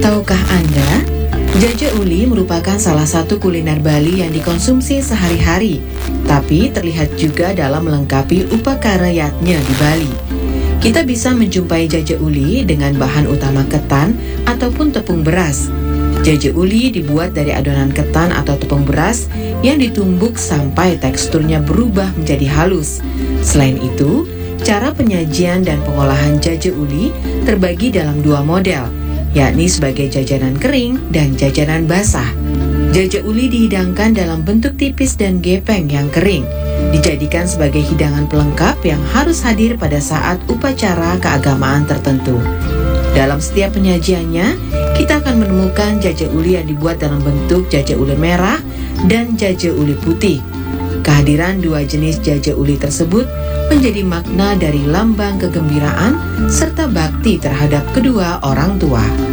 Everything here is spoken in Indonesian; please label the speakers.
Speaker 1: Tahukah Anda, jaja uli merupakan salah satu kuliner Bali yang dikonsumsi sehari-hari, tapi terlihat juga dalam melengkapi upakarayatnya di Bali. Kita bisa menjumpai jaja uli dengan bahan utama ketan ataupun tepung beras. Jaja uli dibuat dari adonan ketan atau tepung beras yang ditumbuk sampai teksturnya berubah menjadi halus. Selain itu, cara penyajian dan pengolahan jaja uli terbagi dalam dua model, yakni sebagai jajanan kering dan jajanan basah. Jaja uli dihidangkan dalam bentuk tipis dan gepeng yang kering, dijadikan sebagai hidangan pelengkap yang harus hadir pada saat upacara keagamaan tertentu. Dalam setiap penyajiannya, kita akan menemukan jaja uli yang dibuat dalam bentuk jaja uli merah dan jaja uli putih. Kehadiran dua jenis jaja uli tersebut menjadi makna dari lambang kegembiraan serta bakti terhadap kedua orang tua.